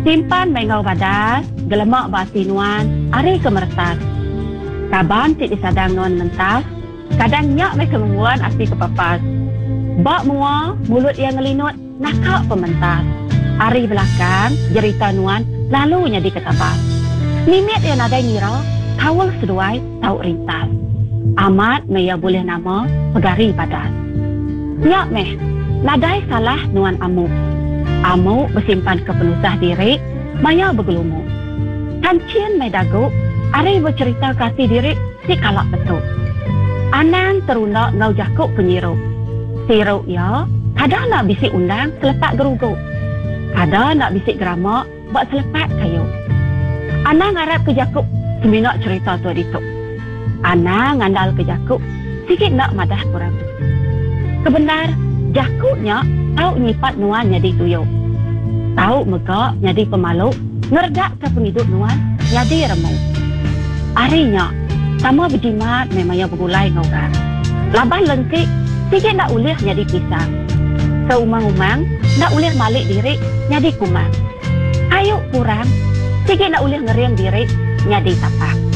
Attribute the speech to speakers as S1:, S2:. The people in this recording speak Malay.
S1: Simpan mengau badas, gelemak basi nuan, ari kemertas. Kaban cik disadang nuan mentas, kadang nyak mai kemenguan asli kepapas. Bak mua, mulut yang ngelinut, nakak pementas. Ari belakang, jerita nuan, lalunya diketabas. Mimit yang nadai ngira, kawal seduai, tau rintas. Amat maya boleh nama, pegari badas. Nyak meh, nadai salah nuan amuk. Amuk bersimpan kepenusah diri, maya bergelumuk. Kancien mai daguk, ari bercerita kasih diri, si kalak betul. Anang terunak ngau jakuk penyiruk. Siruk ya, kadang nak bisik undang selepak geruguk. Kadang nak bisik geramak, buat selepak kayu. Anang harap ke jakuk, seminak cerita tu dituk. Anang ngandal ke jakuk, sikit nak madah kurang. Kebenar, jakuknya tahu nyipat nuan jadi tuyuk. Tahu megak jadi pemaluk, ngerdak ke penghidup nuan jadi remuk. Arinya, sama berjimat memangnya bergulai ngauran. Laban lengkik, sikit nak ulih jadi pisang. Seumang-umang, nak ulih malik diri jadi kumang. Ayuk kurang, sikit nak ulih ngeriam diri jadi tapak.